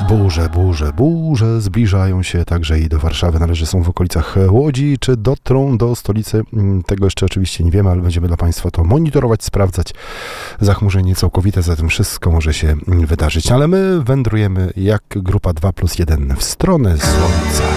Burze zbliżają się także i do Warszawy. Na razie są w okolicach Łodzi. Czy dotrą do stolicy? Tego jeszcze oczywiście nie wiemy, ale będziemy dla Państwa to monitorować, sprawdzać. Zachmurzenie całkowite, zatem wszystko może się wydarzyć. Ale my wędrujemy jak grupa 2+1 w stronę słońca.